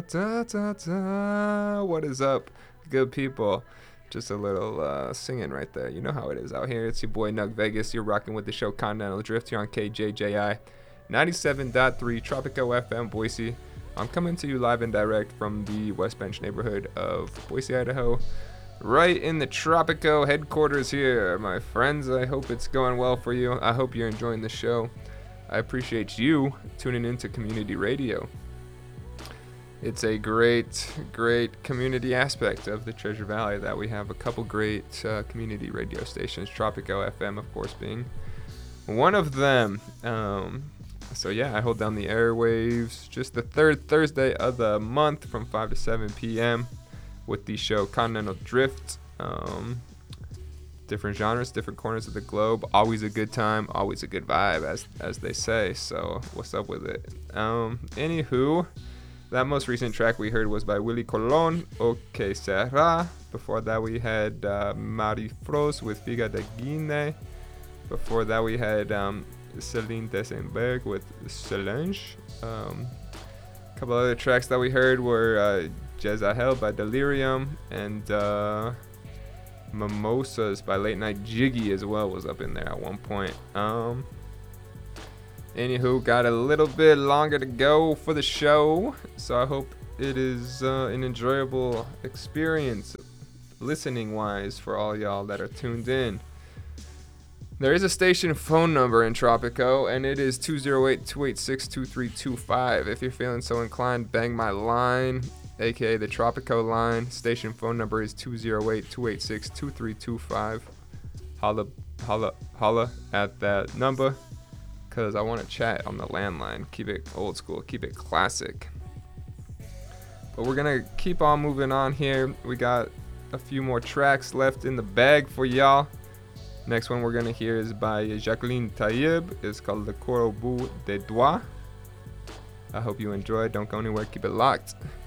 Da, da, da. What is up, good people? Just a little singing right there. You know how it is out here. It's your boy Nug Vegas. You're rocking with the show Continental Drift here on KJJI 97.3 Tropico FM Boise. I'm coming to you live and direct from the West Bench neighborhood of Boise, Idaho. Right in the Tropico headquarters here, my friends. I hope it's going well for you. I hope you're enjoying the show. I appreciate you tuning into community radio. It's a great community aspect of the Treasure Valley that we have a couple great community radio stations, Tropico FM, of course, being one of them. So yeah, I hold down the airwaves just the third Thursday of the month from 5 to 7 p.m. with the show Continental Drift. Different genres, different corners of the globe. Always a good time, always a good vibe, as they say. So what's up with it? Anywho, that most recent track we heard was by Willie Colon, O Que Sera. Before that we had Mari Fros with Figa de Guine. Before that we had Celine Desenberg with Solange. A couple other tracks that we heard were Jezahel by Delirium and Mimosas by Late Night Jiggy as well was up in there at one point. Anywho, got a little bit longer to go for the show, so I hope it is an enjoyable experience listening-wise for all y'all that are tuned in. There is a station phone number in Tropico, and it is 208-286-2325. If you're feeling so inclined, bang my line, aka the Tropico line. Station phone number is 208-286-2325. Holla at that number, because I want to chat on the landline. Keep it old school, keep it classic. But we're going to keep on moving on here. We got a few more tracks left in the bag for y'all. Next one we're going to hear is by Jacqueline Taïeb. It's called Le Corps au bout des doigts. I hope you enjoy. Don't go anywhere. Keep it locked.